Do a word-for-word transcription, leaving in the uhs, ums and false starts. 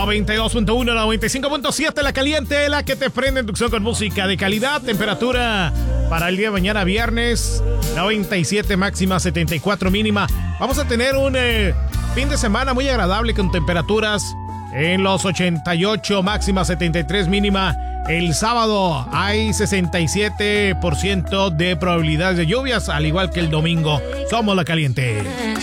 noventa y dos punto uno, noventa y cinco punto siete, La Caliente, la que te prende inducción con música de calidad. Temperatura para el día de mañana viernes, noventa y siete máxima, setenta y cuatro mínima. Vamos a tener un eh, fin de semana muy agradable con temperaturas en los ochenta y ocho máxima, setenta y tres mínima. El sábado hay sesenta y siete por ciento de probabilidades de lluvias, al igual que el domingo. Somos La Caliente.